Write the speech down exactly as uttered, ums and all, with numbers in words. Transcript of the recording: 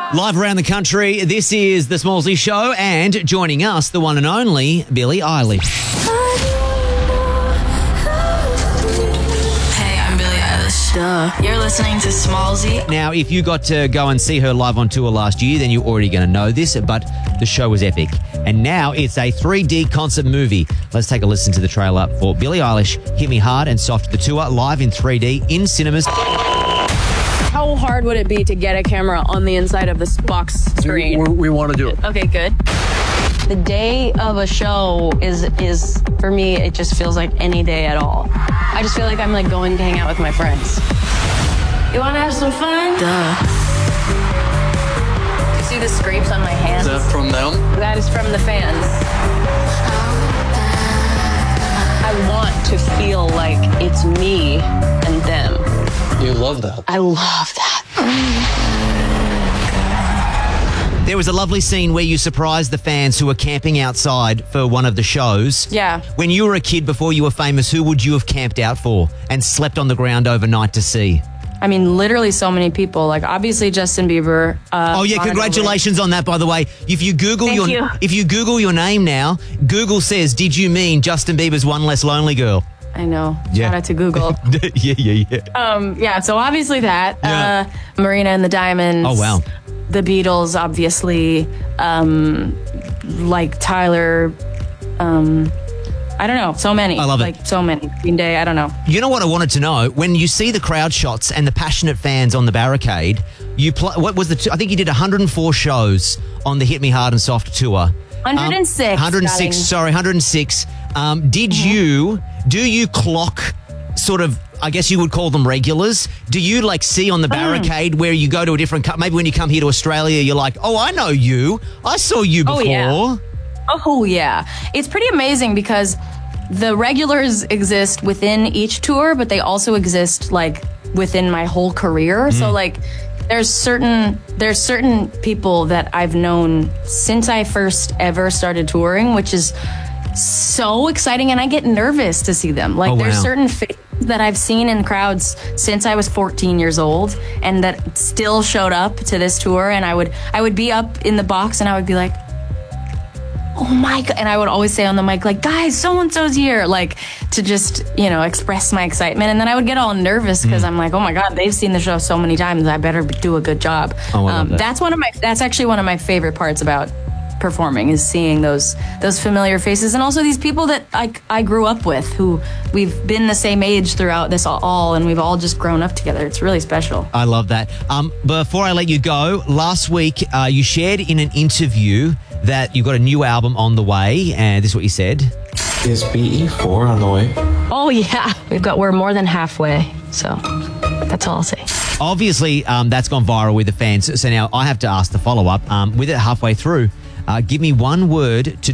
Live around the country, this is The Smallzy Show, and joining us, the one and only Billie Eilish. Hey, I'm Billie Eilish. Duh. You're listening to Smallzy. Now, if you got to go and see her live on tour last year, then you're already going to know this, but the show was epic. And now it's a three D concert movie. Let's take a listen to the trailer for Billie Eilish, Hit Me Hard and Soft, the tour, live in three D in cinemas. How hard would it be to get a camera on the inside of this box screen? We, we want to do it. Okay, good. The day of a show is, is for me, it just feels like any day at all. I just feel like I'm like going to hang out with my friends. You want to have some fun? Duh. Do you see the scrapes on my hands? Is that from them? That is from the fans. I want to feel like it's me and them. You love that. I love that. There was a lovely scene where you surprised the fans who were camping outside for one of the shows. Yeah. When you were a kid before you were famous, who would you have camped out for and slept on the ground overnight to see? I mean, literally so many people. Like, obviously Justin Bieber. Uh, oh yeah, Lana congratulations on that, by the way. If you Google Thank your you. if you Google your name now, Google says, "Did you mean Justin Bieber's One Less Lonely Girl?" I know. Yeah. Shout out to Google. yeah, yeah, yeah. um, yeah. So obviously that. Yeah. Uh, Marina and the Diamonds. Oh wow. The Beatles, obviously. Um, like Tyler. Um, I don't know. So many. I love it. Like so many. Green Day. I don't know. You know what I wanted to know? When you see the crowd shots and the passionate fans on the barricade, you pl- what was the? T- I think you did one hundred four shows on the Hit Me Hard and Soft tour. one hundred six. Um, one hundred six. darling. Sorry, one hundred six. Um, did Mm-hmm. you? Do you clock sort of? I guess you would call them regulars. Do you like see on the barricade where you go to a different? Co- maybe when you come here to Australia, you're like, oh, I know you. I saw you before. Oh, yeah. Oh, yeah. It's pretty amazing because the regulars exist within each tour, but they also exist like within my whole career. So like there's certain there's certain people that I've known since I first ever started touring, which is so exciting, and I get nervous to see them. Like Oh, there's wow. certain faces that I've seen in crowds since I was fourteen years old and that still showed up to this tour, and I would I would be up in the box and I would be like, oh my God. And I would always say on the mic, like, guys, so-and-so's here, like to just, you know, express my excitement. And then I would get all nervous because I'm like, oh my God, they've seen the show so many times. I better do a good job. Oh, I love um, that. That's one of my, that's actually one of my favorite parts about performing is seeing those, those familiar faces. And also these people that I, I grew up with who we've been the same age throughout this all, and we've all just grown up together. It's really special. I love that. Um, before I let you go, last week uh, you shared in an interview that you've got a new album on the way, and this is what you said. Is B E four on the way? Oh, yeah. We've got, we're more than halfway. So that's all I'll say. Obviously, um, that's gone viral with the fans. So now I have to ask the follow-up. Um, with it halfway through, uh, give me one word to